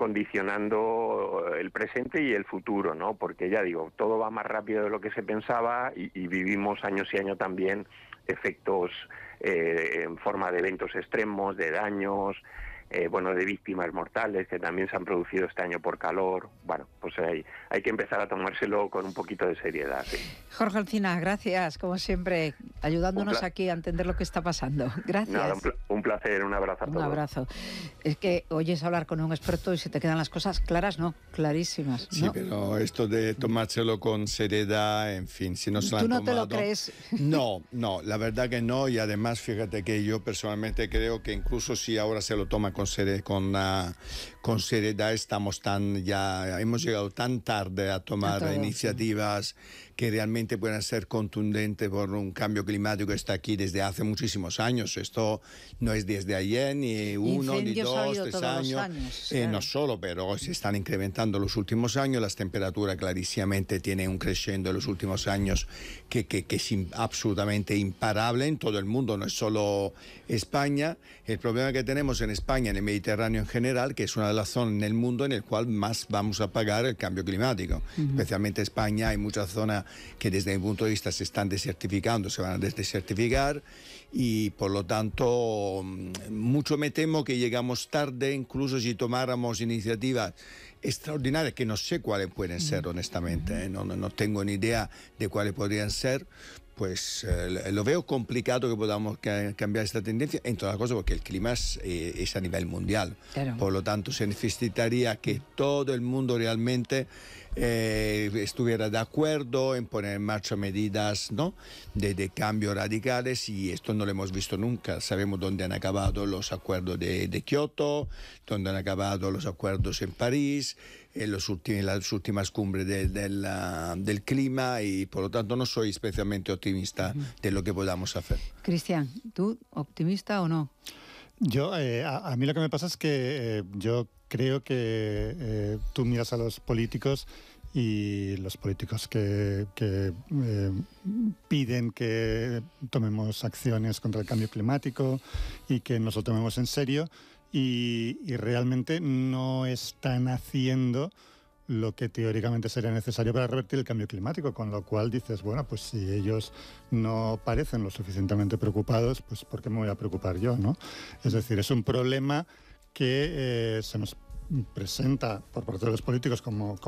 condicionando el presente y el futuro, ¿no? Porque ya digo, todo va más rápido de lo que se pensaba y vivimos año y año también efectos en forma de eventos extremos, de daños, de víctimas mortales que también se han producido este año por calor. Bueno, pues hay que empezar a tomárselo con un poquito de seriedad. Sí. Jorge Alsina, gracias, como siempre, ayudándonos aquí a entender lo que está pasando. Gracias. Nada, un placer, un abrazo a todos. Un abrazo. Es que oyes hablar con un experto y se te quedan las cosas claras, ¿no? Clarísimas, ¿no? Sí, pero esto de tomárselo con seriedad, en fin, si no se lo han tomado... ¿Tú no te lo crees? No, la verdad que no, y además fíjate que yo personalmente creo que incluso si ahora se lo toma con seriedad, hemos llegado tan tarde a tomar iniciativas que realmente puedan ser contundentes por un cambio climático que está aquí desde hace muchísimos años. Esto no es desde ayer, ni uno, ni dos, 3 años. Claro. No solo, pero se están incrementando los últimos años. Las temperaturas clarísimamente tienen un crescendo en los últimos años que es absolutamente imparable en todo el mundo, no es solo España. El problema que tenemos en España, en el Mediterráneo en general, que es una de las zonas en el mundo en el cual más vamos a pagar el cambio climático. Especialmente España, hay muchas zonas que desde mi punto de vista se están desertificando, se van a desertificar, y por lo tanto mucho me temo que llegamos tarde, incluso si tomáramos iniciativas extraordinarias, que no sé cuáles pueden ser honestamente, no tengo ni idea de cuáles podrían ser. Pues lo veo complicado que podamos cambiar esta tendencia, entre otras cosas porque el clima es a nivel mundial. Claro. Por lo tanto, se necesitaría que todo el mundo realmente estuviera de acuerdo en poner en marcha medidas, ¿no?, de cambio radicales, y esto no lo hemos visto nunca. Sabemos dónde han acabado los acuerdos de Kioto, dónde han acabado los acuerdos en París, en las últimas cumbres del clima, y por lo tanto no soy especialmente optimista de lo que podamos hacer. Cristian, ¿tú optimista o no? Yo, a mí lo que me pasa es que yo creo que tú miras a los políticos, y los políticos que piden que tomemos acciones contra el cambio climático y que nos lo tomemos en serio, y realmente no están haciendo lo que teóricamente sería necesario para revertir el cambio climático, con lo cual dices, bueno, pues si ellos no parecen lo suficientemente preocupados, pues ¿por qué me voy a preocupar yo, no? Es decir, es un problema que se nos presenta por parte de los políticos como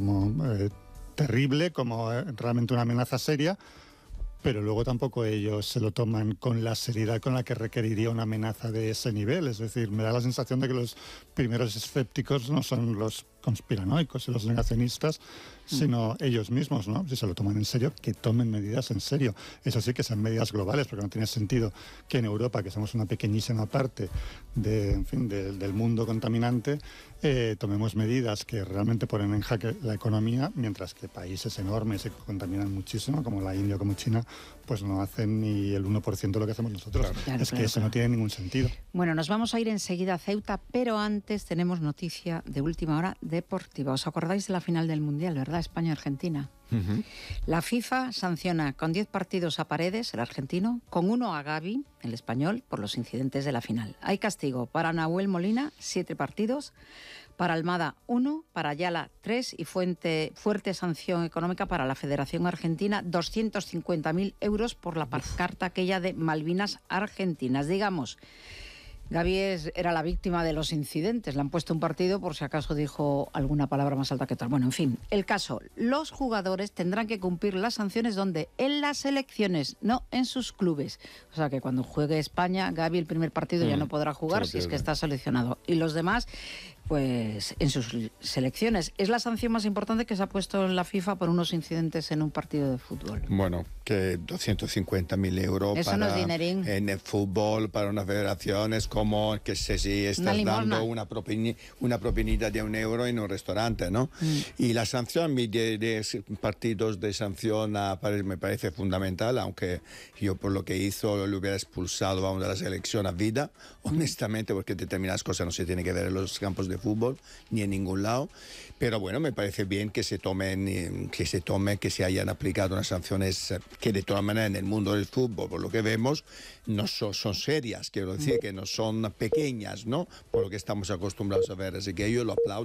terrible, como realmente una amenaza seria, pero luego tampoco ellos se lo toman con la seriedad con la que requeriría una amenaza de ese nivel. Es decir, me da la sensación de que los primeros escépticos no son los conspiranoicos y los negacionistas, sino ellos mismos, ¿no? Si se lo toman en serio, que tomen medidas en serio. Eso sí, que sean medidas globales, porque no tiene sentido que en Europa, que somos una pequeñísima parte del mundo contaminante, tomemos medidas que realmente ponen en jaque la economía, mientras que países enormes que contaminan muchísimo, como la India o como China, pues no hacen ni el 1% de lo que hacemos nosotros. Claro, eso no tiene ningún sentido. Bueno, nos vamos a ir enseguida a Ceuta, pero antes tenemos noticia de última hora deportiva. ¿Os acordáis de la final del Mundial, verdad? España-Argentina. La FIFA sanciona con 10 partidos a Paredes, el argentino, con 1 a Gavi, el español, por los incidentes de la final. Hay castigo para Nahuel Molina, 7 partidos, para Almada 1, para Ayala 3 y fuerte sanción económica para la Federación Argentina, 250.000 euros por la pancarta aquella de Malvinas Argentinas. Digamos, Gavi era la víctima de los incidentes. Le han puesto un partido por si acaso dijo alguna palabra más alta que otra. Bueno, en fin, el caso. Los jugadores tendrán que cumplir las sanciones donde, en las selecciones, no en sus clubes. O sea que cuando juegue España, Gavi el primer partido ya no podrá jugar si es que está seleccionado. Y los demás, pues en sus selecciones. Es la sanción más importante que se ha puesto en la FIFA por unos incidentes en un partido de fútbol. Bueno, que 250.000 euros eso no es dinerín. En el fútbol para una federación es como que si estás dando una propinita de €1 en un restaurante, ¿no? Y la sanción de partidos de sanción me parece fundamental, aunque yo por lo que hizo lo hubiera expulsado de la selección a vida, honestamente, porque determinadas cosas no se tienen que ver en los campos de fútbol ni en ningún lado. Pero bueno, me parece bien que se hayan aplicado unas sanciones que de todas maneras en el mundo del fútbol, por lo que vemos, no son serias, quiero decir, que no son pequeñas, ¿no? Por lo que estamos acostumbrados a ver. Así que yo lo aplaudo.